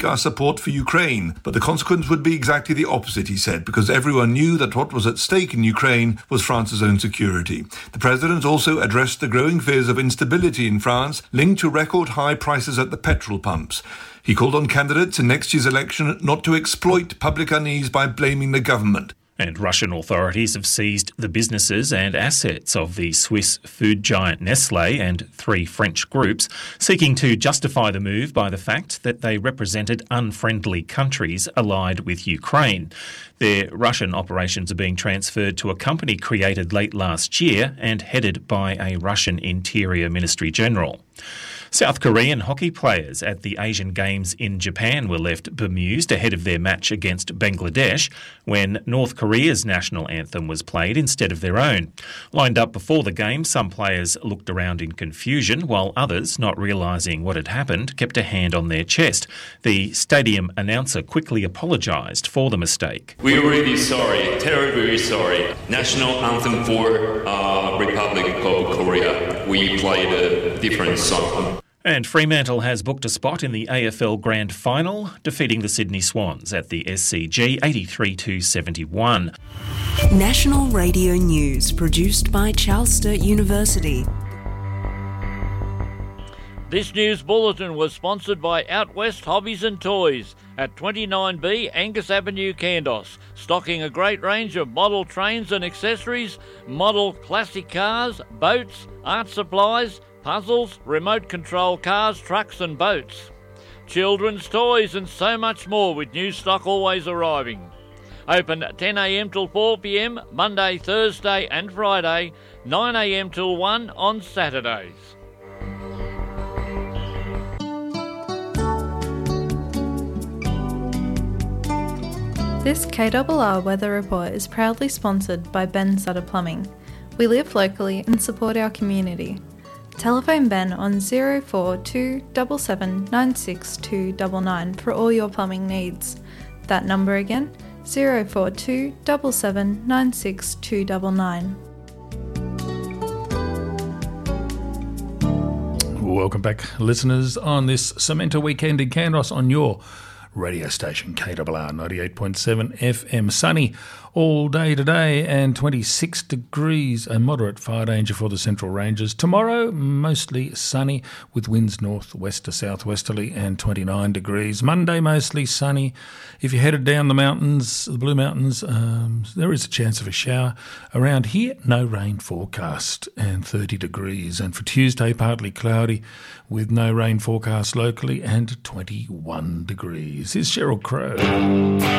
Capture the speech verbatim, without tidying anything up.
our support for Ukraine, but the consequence would be exactly the opposite, he said, because everyone knew that what was at stake in Ukraine was France's own security. The president also addressed the growing fears of instability in France linked to record high prices at the petrol pumps. He called on candidates in next year's election not to exploit public unease by blaming the government. And Russian authorities have seized the businesses and assets of the Swiss food giant Nestlé and three French groups, seeking to justify the move by the fact that they represented unfriendly countries allied with Ukraine. Their Russian operations are being transferred to a company created late last year and headed by a Russian Interior Ministry General. South Korean hockey players at the Asian Games in Japan were left bemused ahead of their match against Bangladesh when North Korea's national anthem was played instead of their own. Lined up before the game, some players looked around in confusion, while others, not realising what had happened, kept a hand on their chest. The stadium announcer quickly apologised for the mistake. We're really sorry, terribly sorry. National anthem for uh, Republic of Korea. We played a different song. And Fremantle has booked a spot in the A F L Grand Final, defeating the Sydney Swans at the S C G eighty-three to seventy-one. National Radio News, produced by Charles Sturt University. This news bulletin was sponsored by Out West Hobbies and Toys at twenty-nine B Angus Avenue, Kandos, stocking a great range of model trains and accessories, model classic cars, boats, art supplies, puzzles, remote control cars, trucks and boats, children's toys and so much more, with new stock always arriving. Open ten a m till four p m Monday, Thursday and Friday, nine a m till one on Saturdays. This K R R weather report is proudly sponsored by Ben Sutter Plumbing. We live locally and support our community. Telephone Ben on zero four two seven seven nine six two nine nine for all your plumbing needs. That number again, zero four two seven seven nine six two nine nine. Welcome back, listeners, on this Cementa weekend in Kandos on your radio station K R R ninety-eight point seven F M. Sunny all day today and twenty-six degrees, a moderate fire danger for the Central Ranges. Tomorrow, mostly sunny with winds northwest to southwesterly and twenty-nine degrees. Monday, mostly sunny. If you're headed down the mountains, the Blue Mountains, um, there is a chance of a shower. Around here, no rain forecast and thirty degrees. And for Tuesday, partly cloudy with no rain forecast locally and twenty-one degrees. Here's Sheryl Crow.